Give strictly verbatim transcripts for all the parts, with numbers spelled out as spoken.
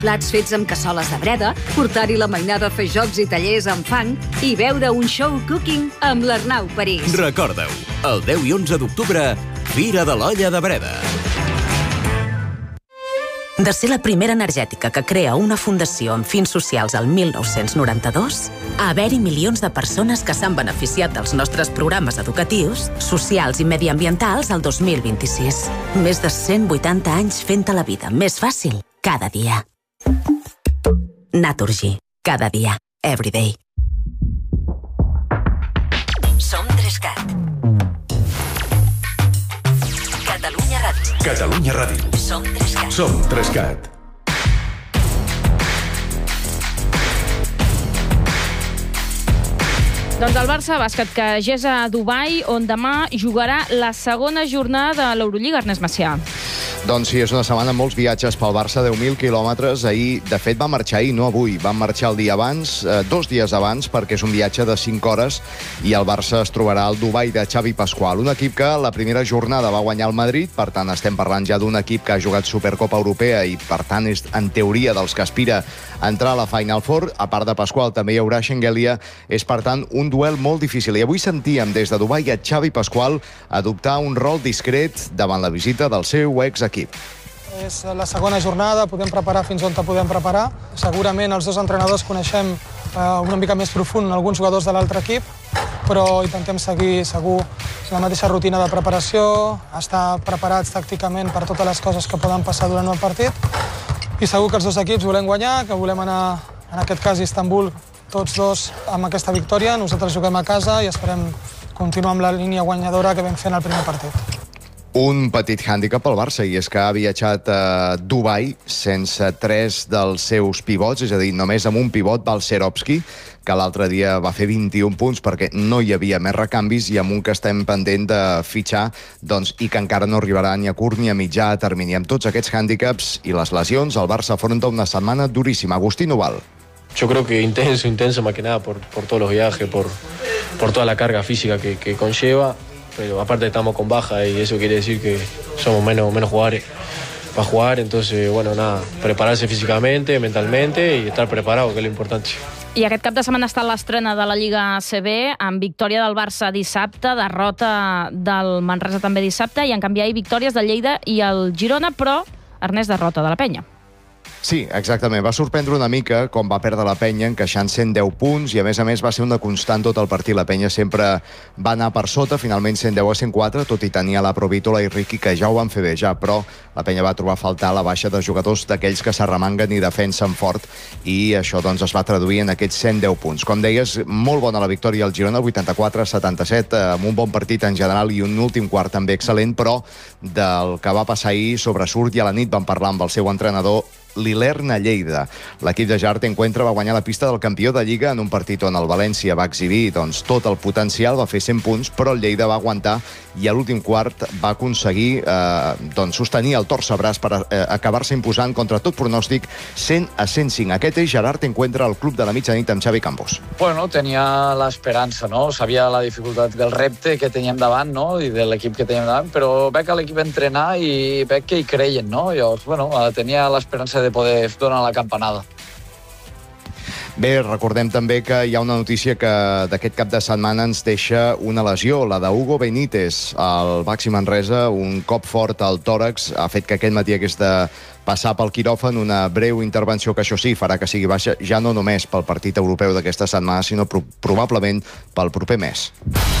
Plats fets amb cassoles de breda, portar-hi la mainada a fer jocs i tallers amb fang i veure un show cooking amb l'Arnau París. Recorda-ho, el deu i onze d'octubre, Fira de l'Olla de Breda. De ser la primera energètica que crea una fundació amb fins socials al mil nou-cents noranta-dos, a haver-hi milions de persones que s'han beneficiat dels nostres programes educatius, socials i mediambientals al dos mil vint-i-sis. Més de cent vuitanta anys fent-te la vida més fàcil cada dia. Naturgy. Cada dia. Every day. Som Trescat. Catalunya Ràdio. Catalunya Ràdio. Som Trescat. Som Trescat. Doncs el Barça Bàsquet, que ja és a Dubai, on demà jugarà la segona jornada de l'Eurolliga. Ernest Macià. Doncs sí, és una setmana amb molts viatges pel Barça, deu mil quilòmetres. Ahir, de fet, va marxar ahir, no avui. Van marxar el dia abans, eh, dos dies abans, perquè és un viatge de cinc hores i el Barça es trobarà al Dubai de Xavi Pasqual. Un equip que la primera jornada va guanyar el Madrid, per tant, estem parlant ja d'un equip que ha jugat Supercopa Europea i, per tant, és en teoria dels que aspira a entrar a la Final Four. A part de Pasqual, també hi haurà Shengelia. És, per tant, un duel molt difícil. I avui sentíem des de Dubai a Xavi Pasqual adoptar un rol discret davant la visita del seu exequip. És la segona jornada, podem preparar fins on te podem preparar. Segurament els dos entrenadors coneixem eh, una mica més profund alguns jugadors de l'altre equip, però intentem seguir segur la mateixa rutina de preparació, estar preparats tàcticament per totes les coses que poden passar durant el partit. I segur que els dos equips volem guanyar, que volem anar, en aquest cas, a Istanbul, tots dos amb aquesta victòria. Nosaltres juguem a casa i esperem continuar amb la línia guanyadora que vam fer en el primer partit. Un petit hàndicap pel Barça, i és que ha viatjat a Dubai sense tres dels seus pivots, és a dir, només amb un pivot, Balcerovski, que l'altre dia va fer vint-i-un punts perquè no hi havia més recanvis, i amb un que estem pendent de fitxar, doncs, i que encara no arribarà ni a curt ni a mitjà termini. Amb tots aquests hàndicaps i les lesions, el Barça afronta una setmana duríssima. Agustí Noval. Yo creo que intenso, intenso más que nada por, por todos los viajes, por, por toda la carga física que, que conlleva. Pero aparte estamos con baja y eso quiere decir que somos menos, menos jugadores para jugar. Entonces, bueno, nada, prepararse físicamente, mentalmente y estar preparado, que es lo importante. I aquest cap de setmana està l'estrena de la Lliga A C B, amb victòria del Barça dissabte, derrota del Manresa també dissabte, i en canvi hi ha victòries del Lleida i el Girona, però Ernest, derrota de la Penya. Sí, exactament. Va sorprendre una mica com va perdre la Penya, encaixant cent deu punts, i a més a més va ser una constant tot el partit. La Penya sempre va anar per sota, finalment cent deu a cent quatre, tot i tenia la Provítola i Riqui, que ja ho van fer bé ja, però la Penya va trobar a faltar la baixa de jugadors d'aquells que s'arremanguen i defensen fort, i això doncs es va traduir en aquests cent deu punts. Com deies, molt bona la victòria al Girona, vuitanta-quatre a setanta-set, amb un bon partit en general i un últim quart també excel·lent, però del que va passar ahir sobresurt, i a la nit van parlar amb el seu entrenador, l'Ilerna Lleida. L'equip de Jarte Encuentra va guanyar la pista del campió de Lliga en un partit on el València va exhibir doncs, tot el potencial, va fer cent punts, però el Lleida va aguantar i a l'últim quart va aconseguir eh, doncs, sostenir el torcebràs per eh, acabar-se imposant contra tot pronòstic cent a cent cinc. Aquest és Gerard Encuentra al club de la mitjanit amb Xavi Campos. Bueno, tenia l'esperança, no? Sabia la dificultat del repte que teníem davant, no? I de l'equip que teníem davant, però veig que l'equip entrenar i veig que hi creien, no? Llavors, bueno, tenia l'esperança de poder donar la campanada. Bé, recordem també que hi ha una notícia que d'aquest cap de setmana ens deixa una lesió, la d'Hugo Benítez, al Baxi Manresa. Un cop fort al tòrax ha fet que aquest matí hagués de passar pel quiròfan, una breu intervenció que, això sí, farà que sigui baixa ja no només pel partit europeu d'aquesta setmana, sinó pro probablement pel proper mes.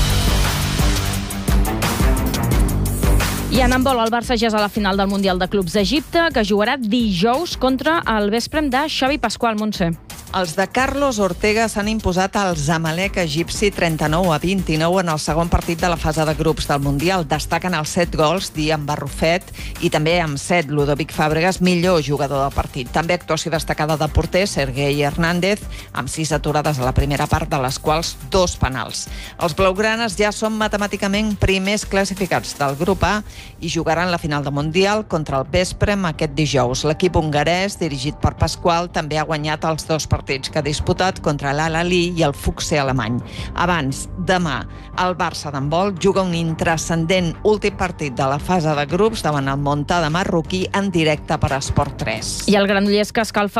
I en handbol, el Barça ja és a la final del Mundial de Clubs d'Egipte, que jugarà dijous contra el Vesprem de Xavi Pasqual. Montse. Els de Carlos Ortega s'han imposat al Zamalek egipci trenta-nou a vint-i-nou en el segon partit de la fase de grups del Mundial. Destaquen els set gols d'Ian Barrufet i també amb set Ludovic Fàbregas, millor jugador del partit. També actuació destacada de porter Sergei Hernández, amb sis aturades a la primera part, de les quals dos penals. Els blaugranes ja són matemàticament primers classificats del grup A i jugaran la final del Mundial contra el Vesprem aquest dijous. L'equip hongarès, dirigit per Pasqual, també ha guanyat els dos partits partits que ha disputat contra l'Al-Ahly i el Fuxe alemany. Abans, demà, el Barça d'handbol juga un intrascendent últim partit de la fase de grups davant el Montcada marroquí en directe per Esport tres. I el Granollers que escalfa